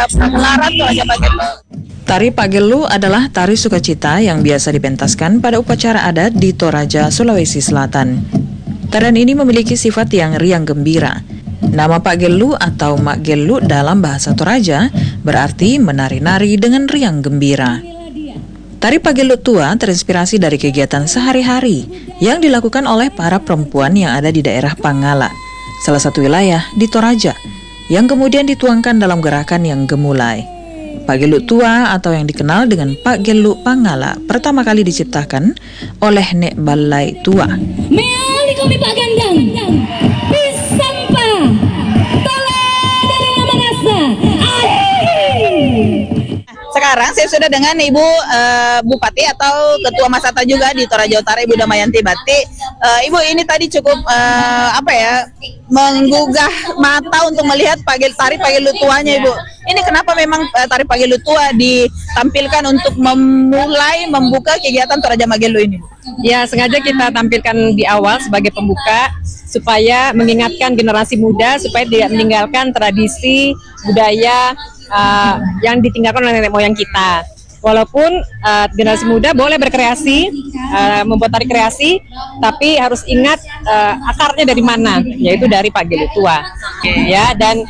Pagelaran Toraja Magelu. Tari Pagelu adalah tari sukacita yang biasa dipentaskan pada upacara adat di Toraja, Sulawesi Selatan. Tarian ini memiliki sifat yang riang gembira. Nama Pagelu atau Mak Gelu dalam bahasa Toraja berarti menari-nari dengan riang gembira. Tari Pagelu tua terinspirasi dari kegiatan sehari-hari yang dilakukan oleh para perempuan yang ada di daerah Pangala, salah satu wilayah di Toraja, yang kemudian dituangkan dalam gerakan yang gemulai. Pagelu tua atau yang dikenal dengan Pagelu Pangala pertama kali diciptakan oleh Nek Balai Tua. Meali kami Pak Gandang, Pisampa, Tala dari nama Nasa. Sekarang saya sudah dengan Ibu Bupati atau Ketua Masata juga di Toraja Utara, Ibu Damayanti Bati. Ibu ini tadi cukup menggugah mata untuk melihat tari Pagelu tuanya, Ibu. Ini kenapa memang tari Pagelu tua ditampilkan untuk memulai membuka kegiatan Toraja Magelu ini, Bu? Ya, sengaja kita tampilkan di awal sebagai pembuka supaya mengingatkan generasi muda supaya tidak meninggalkan tradisi budaya yang ditinggalkan oleh nenek moyang kita. Walaupun generasi muda boleh berkreasi, membuat tari kreasi, tapi harus ingat akarnya dari mana, yaitu dari Pagelu tua. Ya, dan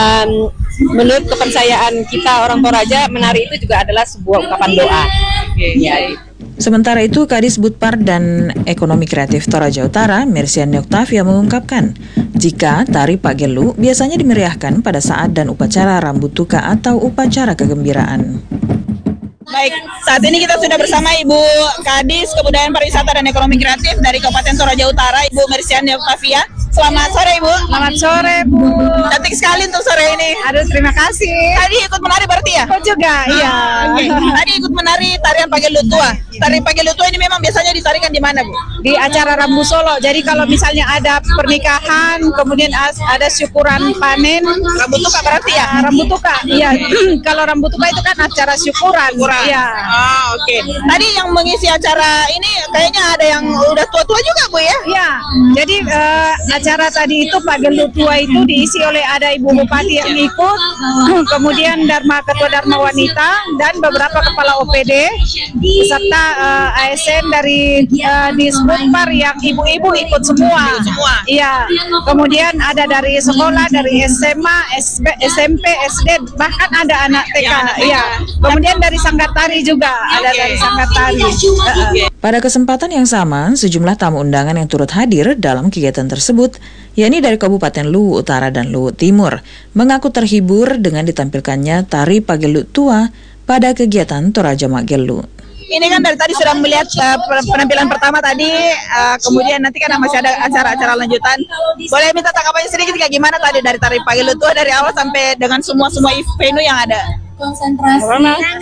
menurut kepercayaan kita orang Toraja, menari itu juga adalah sebuah ungkapan doa. Ya. Sementara itu, Kadis Budpar dan Ekonomi Kreatif Toraja Utara, Mersiani Oktavia mengungkapkan, jika tari Pagelu biasanya dimeriahkan pada saat dan upacara Rambutuka atau upacara kegembiraan. Baik, saat ini kita sudah bersama Ibu Kadis Kebudayaan Pariwisata dan Ekonomi Kreatif dari Kabupaten Toraja Utara, Ibu Mersiani Oktavia. Selamat sore, Ibu. Selamat sore, Bu. Cantik sekali untuk sore ini. Aduh, terima kasih. Tadi ikut menari berarti ya? Aku juga, iya. Okay. Tadi ikut menari tarian Pagelu tua. Tari Pagelu tua ini memang biasanya ditarikan di mana, Bu? Di acara Rambu Solo. Jadi kalau misalnya ada pernikahan, kemudian ada syukuran panen, Rambutuka berarti ya? Rambutuka, iya. Kalau Rambutuka itu kan acara syukuran. Iya. Oke. Tadi yang mengisi acara ini kayaknya ada yang udah tua-tua juga, Bu ya? Iya. Jadi acara tadi itu Pagelu tua itu diisi oleh ada Ibu Bupati yang ikut, kemudian Ketua Dharma Wanita dan beberapa kepala OPD serta ASN dari Disbudpar yang ibu-ibu ikut semua. Iya. Kemudian ada dari sekolah, dari SMA, SMP, SD, bahkan ada anak TK. Iya. Kemudian dari Sanggar Tari juga ada dari Sanggar Tari. Pada kesempatan yang sama, sejumlah tamu undangan yang turut hadir dalam kegiatan tersebut, yakni dari Kabupaten Luwu Utara dan Luwu Timur, mengaku terhibur dengan ditampilkannya tari Pagelu tua pada kegiatan Toraja Magelu. Ini kan dari tadi sudah melihat penampilan pertama tadi, kemudian nanti kan masih ada acara-acara lanjutan. Boleh minta tanggapannya sedikit kayak gimana tadi dari tari Pagelu tua dari awal sampai dengan semua venue yang ada? Konsentrasi.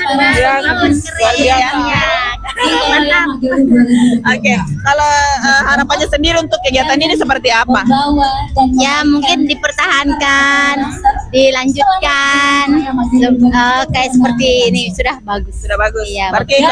Oke, kalau harapannya sendiri untuk kegiatan ini seperti apa? Ya mungkin dipertahankan, dilanjutkan, kayak seperti ini sudah bagus. Sudah bagus. Iya, Berarti